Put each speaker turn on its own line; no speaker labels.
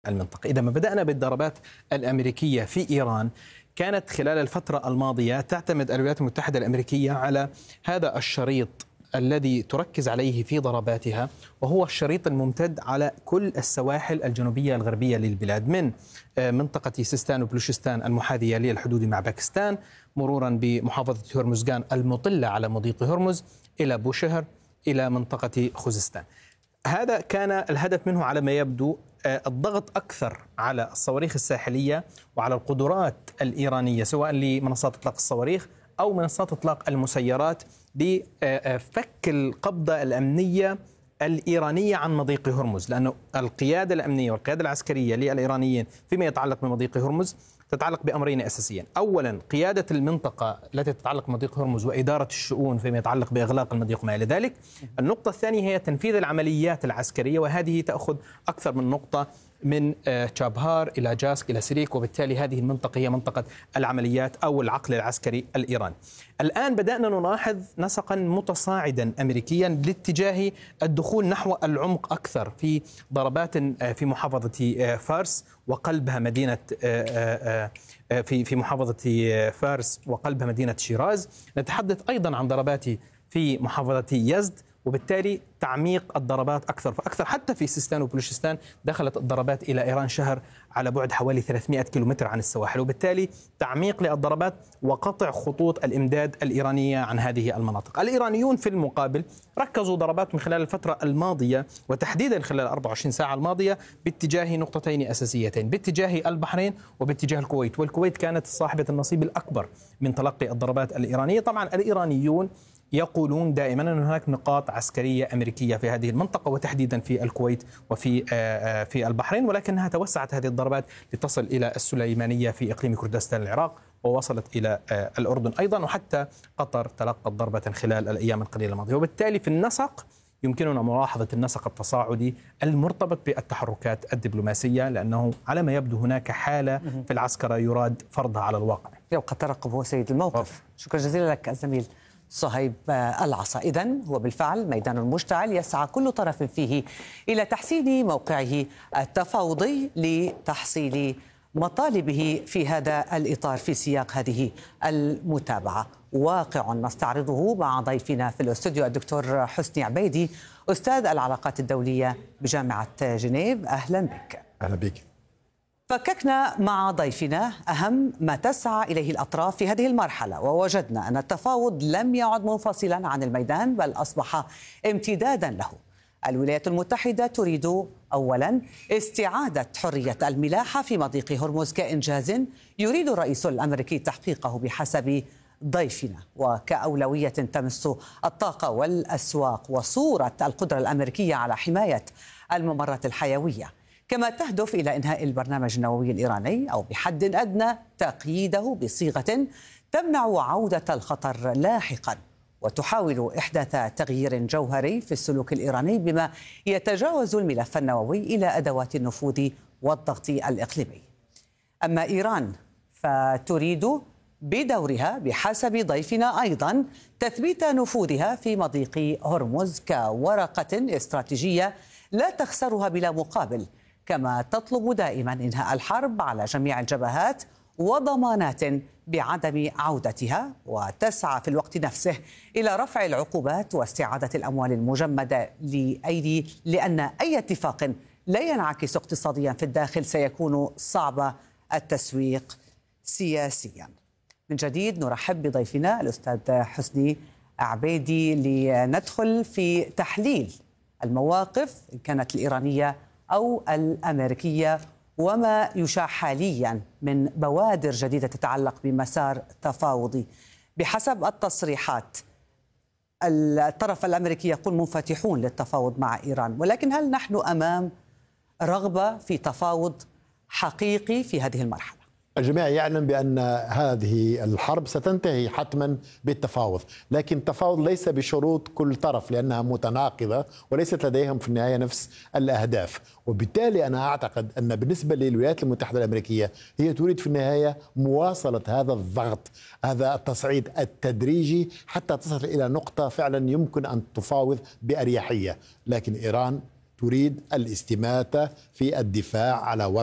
المنطقة. إذا ما بدأنا بالضربات الأمريكية في إيران، كانت خلال الفترة الماضية تعتمد الولايات المتحدة الأمريكية على هذا الشريط الذي تركز عليه في ضرباتها، وهو الشريط الممتد على كل السواحل الجنوبية الغربية للبلاد، من منطقة سيستان وبلوشستان المحاذية للحدود مع باكستان، مرورا بمحافظة هرمزغان المطلة على مضيق هرمز، إلى بوشهر، إلى منطقة خوزستان. هذا كان الهدف منه على ما يبدو الضغط أكثر على الصواريخ الساحلية وعلى القدرات الإيرانية، سواء لمنصات إطلاق الصواريخ أو منصات إطلاق المسيرات، لفك القبضة الأمنية الإيرانية عن مضيق هرمز، لأنه القيادة الأمنية والقيادة العسكرية للإيرانيين فيما يتعلق بمضيق هرمز تتعلق بأمرين أساسيين: أولا قيادة المنطقة التي تتعلق بمضيق هرمز وإدارة الشؤون فيما يتعلق بإغلاق المضيق وما إلى ذلك. النقطة الثانية هي تنفيذ العمليات العسكرية، وهذه تأخذ أكثر من نقطة، من تشابهار إلى جاسك إلى سريك، وبالتالي هذه المنطقة هي منطقة العمليات أو العقل العسكري الإيراني. الآن بدأنا نلاحظ نسقا متصاعدا أمريكيا لاتجاه الدخول نحو العمق أكثر في ضربات في محافظة فارس وقلبها مدينة في محافظة فارس وقلبها مدينة شيراز. نتحدث أيضا عن ضربات في محافظة يزد، وبالتالي تعميق الضربات أكثر فأكثر. حتى في سيستان وبلوشستان دخلت الضربات إلى إيران شهر على بعد حوالي 300 كيلومتر عن السواحل، وبالتالي تعميق للضربات وقطع خطوط الإمداد الإيرانية عن هذه المناطق. الإيرانيون في المقابل ركزوا ضربات من خلال الفترة الماضية، وتحديدا خلال 24 ساعة الماضية، باتجاه نقطتين أساسيتين: باتجاه البحرين وباتجاه الكويت. والكويت كانت صاحبة النصيب الأكبر من تلقي الضربات الإيرانية. طبعا الإيرانيون يقولون دائما أن هناك نقاط عسكرية أمريكية في هذه المنطقة، وتحديدا في الكويت وفي البحرين، ولكنها توسعت هذه الضربات لتصل إلى السليمانية في إقليم كردستان العراق، ووصلت إلى الأردن أيضا، وحتى قطر تلقت ضربة خلال الأيام القليلة الماضية. وبالتالي في النسق يمكننا ملاحظة النسق التصاعدي المرتبط بالتحركات الدبلوماسية، لأنه على ما يبدو هناك حالة في العسكرة يراد فرضها على الواقع.
يبقى الترقب هو سيد الموقف. شكرا جزيلا لك الزميل صهيب العصا. إذن هو بالفعل ميدان مشتعل يسعى كل طرف فيه إلى تحسين موقعه التفاوضي لتحصيل مطالبه في هذا الإطار في سياق هذه المتابعة. واقع نستعرضه مع ضيفنا في الاستوديو الدكتور حسني عبيدي، أستاذ العلاقات الدولية بجامعة جنيف. أهلا بك.
أهلا بك.
فككنا مع ضيفنا أهم ما تسعى إليه الأطراف في هذه المرحلة، ووجدنا أن التفاوض لم يعد منفصلا عن الميدان، بل أصبح امتدادا له. الولايات المتحدة تريد أولا استعادة حرية الملاحة في مضيق هرمز كإنجاز يريد الرئيس الأمريكي تحقيقه بحسب ضيفنا، وكأولوية تمس الطاقة والأسواق وصورة القدرة الأمريكية على حماية الممرات الحيوية، كما تهدف إلى إنهاء البرنامج النووي الإيراني، أو بحد أدنى تقييده بصيغة تمنع عودة الخطر لاحقا، وتحاول إحداث تغيير جوهري في السلوك الإيراني بما يتجاوز الملف النووي إلى أدوات النفوذ والضغط الإقليمي. أما إيران فتريد بدورها بحسب ضيفنا أيضا تثبيت نفوذها في مضيق هرمز كورقة استراتيجية لا تخسرها بلا مقابل، كما تطلب دائما إنهاء الحرب على جميع الجبهات وضمانات بعدم عودتها، وتسعى في الوقت نفسه إلى رفع العقوبات واستعادة الأموال المجمدة لأن أي اتفاق لا ينعكس اقتصاديا في الداخل سيكون صعب التسويق سياسيا. من جديد نرحب بضيفنا الأستاذ حسني عبيدي لندخل في تحليل المواقف إن كانت الإيرانية أو الأمريكية، وما يشاع حاليا من بوادر جديدة تتعلق بمسار تفاوضي. بحسب التصريحات الطرف الأمريكي يقول منفتحون للتفاوض مع إيران، ولكن هل نحن أمام رغبة في تفاوض حقيقي في هذه المرحلة؟
الجميع يعلم بأن هذه الحرب ستنتهي حتما بالتفاوض، لكن التفاوض ليس بشروط كل طرف لأنها متناقضة وليست لديهم في النهاية نفس الأهداف. وبالتالي أنا أعتقد أن بالنسبة للولايات المتحدة الأمريكية هي تريد في النهاية مواصلة هذا الضغط، هذا التصعيد التدريجي حتى تصل إلى نقطة فعلا يمكن أن تفاوض بأريحية. لكن إيران تريد الاستماتة في الدفاع على